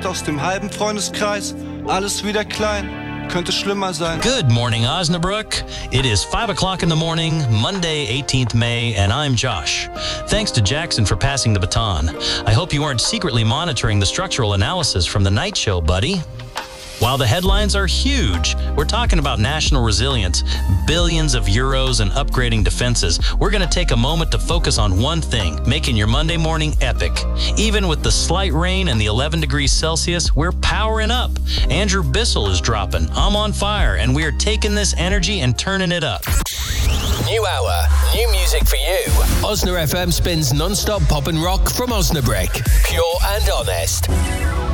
aus dem halben Freundeskreis, alles wieder klein, könnte schlimmer sein. Good morning, Osnabrück. It is 5 o'clock in the morning, Monday, 18th May, and I'm Josh. Thanks to Jackson for passing the baton. I hope you aren't secretly monitoring the structural analysis from the night show, buddy. While the headlines are huge, we're talking about national resilience, billions of euros, and upgrading defenses. We're going to take a moment to focus on one thing, making your Monday morning epic. Even with the slight rain and the 11 degrees Celsius, we're powering up. Andrew Bissell is dropping. I'm on fire, and we are taking this energy and turning it up. New hour, new music for you. Osna FM spins non-stop pop and rock from Osnabrück. Pure and honest.